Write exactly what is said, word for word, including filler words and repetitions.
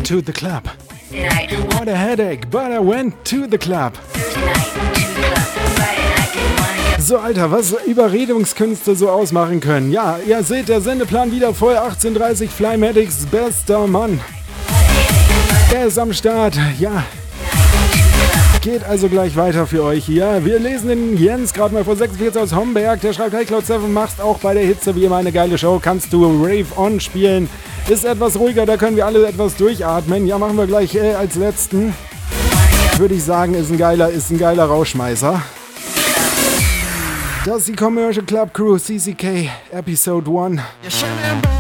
to the club. What a headache, but I went to the club. So, Alter, was Überredungskünste so ausmachen können. Ja, ihr seht, der Sendeplan wieder voll. achtzehn Uhr dreißig, Flymatics, bester Mann. Der ist am Start. Ja, geht also gleich weiter für euch hier. Wir lesen den Jens gerade mal vor sechsundvierzig aus Homberg. Der schreibt, hey Cloud sieben, machst auch bei der Hitze wie immer eine geile Show. Kannst du Rave On spielen? Ist etwas ruhiger, da können wir alle etwas durchatmen. Ja, machen wir gleich äh, als letzten. Würde ich sagen, ist ein geiler, ist ein geiler Rauschmeißer. Das ist die Commercial Club Crew C C K Episode eins.